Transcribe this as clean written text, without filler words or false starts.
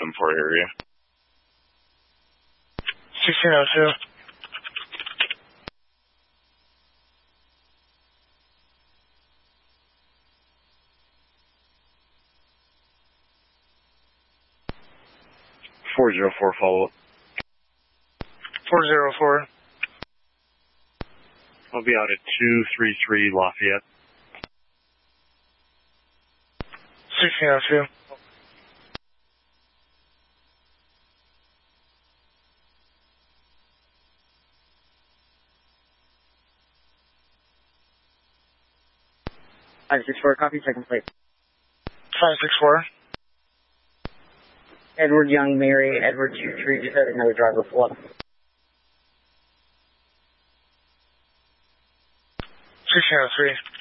4 area. 1602. Follow-up. 404. I'll be out at 233 Lafayette. 1602. Copy, second plate. 564. Edward Young, Mary, Edward 23, just had another driver pull up. 1603.